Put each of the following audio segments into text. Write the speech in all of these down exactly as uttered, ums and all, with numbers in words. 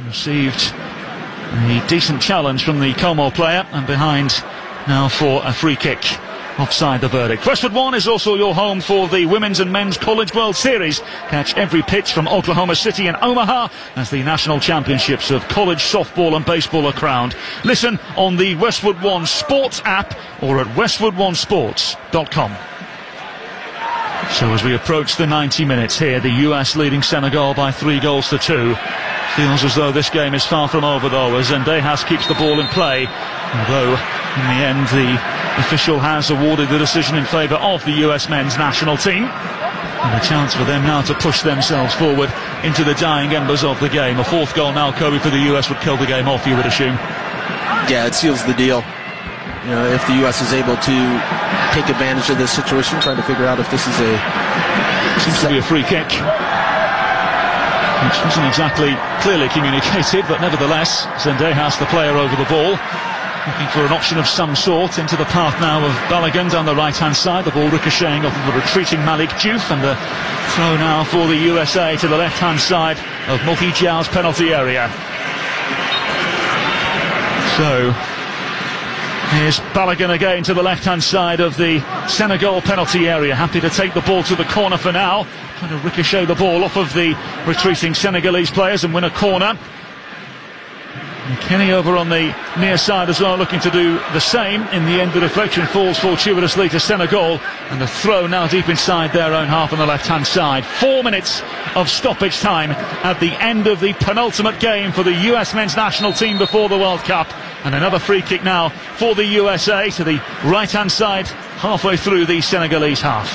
Received a decent challenge from the Como player, and behind now for a free kick. Offside the verdict. Westwood One is also your home for the Women's and Men's College World Series. Catch every pitch from Oklahoma City and Omaha as the national championships of college softball and baseball are crowned. Listen on the Westwood One Sports app or at westwood one sports dot com. So as we approach the ninety minutes here, the U S leading Senegal by three goals to two. Feels as though this game is far from over though, as Zendejas keeps the ball in play, although in the end the official has awarded the decision in favour of the U S men's national team. And a chance for them now to push themselves forward into the dying embers of the game. A fourth goal now, Kobe, for the U S would kill the game off, you would assume. Yeah, it seals the deal. You know, if the U S is able to take advantage of this situation, trying to figure out if this is a... Seems to be a free kick, which wasn't exactly clearly communicated, but nevertheless, Zendejas, the player over the ball, looking for an option of some sort into the path now of Balogun down the right-hand side. The ball ricocheting off of the retreating Malik Diouf, and the throw now for the U S A to the left-hand side of Mohi Diaw's penalty area. So here's Balogun again to the left-hand side of the Senegal penalty area. Happy to take the ball to the corner for now. Trying to ricochet the ball off of the retreating Senegalese players and win a corner. And Kenny over on the near side as well, looking to do the same. In the end, the deflection falls fortuitously to Senegal, and the throw now deep inside their own half on the left-hand side. Four minutes of stoppage time at the end of the penultimate game for the U S men's national team before the World Cup. And another free kick now for the U S A to the right-hand side, halfway through the Senegalese half.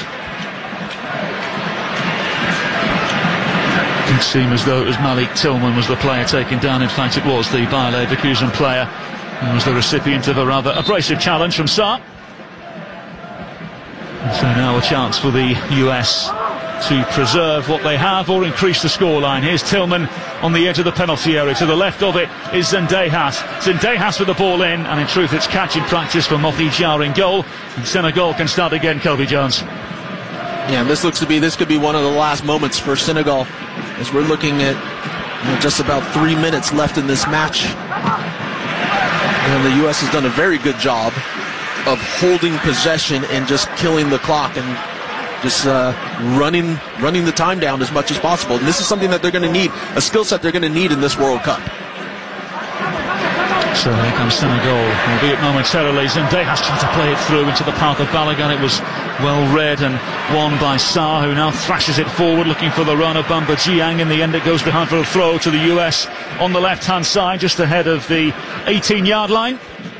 It seemed as though it was Malik Tillman was the player taken down. In fact, it was the Bayer Leverkusen player who was the recipient of a rather abrasive challenge from Sarr. And so now a chance for the U S to preserve what they have or increase the scoreline. Here's Tillman on the edge of the penalty area. To the left of it is Zendejas. Zendejas with the ball in, and in truth it's catch in practice for Mohi Diaw in goal. And Senegal can start again, Kelby Jones. Yeah, this looks to be, this could be one of the last moments for Senegal, as we're looking at, you know, just about three minutes left in this match. And the U S has done a very good job of holding possession and just killing the clock and just uh, running running the time down as much as possible. And this is something that they're going to need, a skill set they're going to need in this World Cup. So here comes Senegal, albeit momentarily. Zendejas trying to play it through into the path of Balogun. It was well read and won by Sarr, who now thrashes it forward, looking for the run of Bamba Dieng. In the end, it goes behind for a throw to the U S on the left-hand side, just ahead of the eighteen-yard line.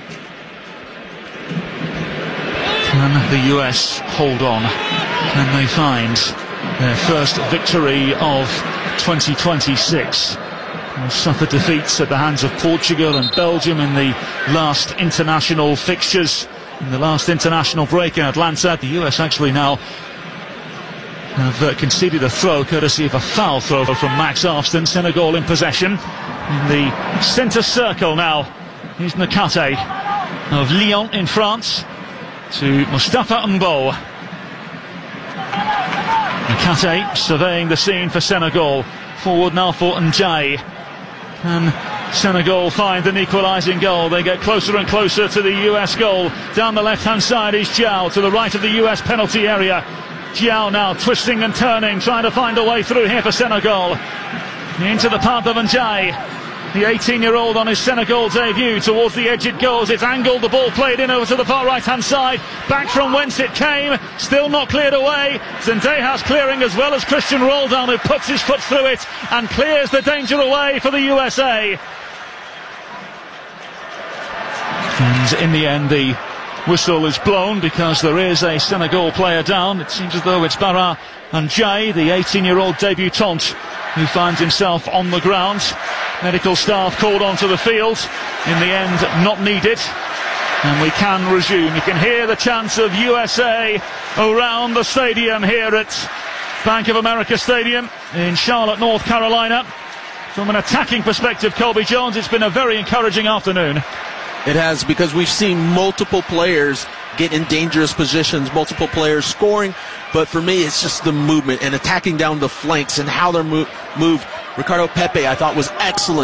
Can the U S hold on? Can they find their first victory of twenty twenty-six? Suffered defeats at the hands of Portugal and Belgium in the last international fixtures, in the last international break in Atlanta. The U S actually now have uh, conceded a throw courtesy of a foul throw from Max Arfston. Senegal in possession in the centre circle now. Here's Nakate of Lyon in France to Mustafa Mbo. Nakate surveying the scene for Senegal. Forward now for Njai. And Senegal find an equalising goal. They get closer and closer to the U S goal. Down the left-hand side is Diaw, to the right of the U S penalty area. Diaw now twisting and turning, trying to find a way through here for Senegal. Into the path of Njai. The eighteen-year-old on his Senegal debut. Towards the edge it goes. It's angled. The ball played in over to the far right-hand side. Back from whence it came. Still not cleared away. Zendejas clearing as well as Christian Roldan, who puts his foot through it and clears the danger away for the U S A. And in the end, the whistle is blown because there is a Senegal player down. It seems as though it's Bara Njai, the eighteen-year-old debutant, who finds himself on the ground. Medical staff called onto the field. In the end, not needed. And we can resume. You can hear the chants of U S A around the stadium here at Bank of America Stadium in Charlotte, North Carolina. From an attacking perspective, Colby Jones, it's been a very encouraging afternoon. It has, because we've seen multiple players get in dangerous positions, multiple players scoring, but for me it's just the movement and attacking down the flanks and how they're mo- moved. Ricardo Pepe, I thought, was excellent.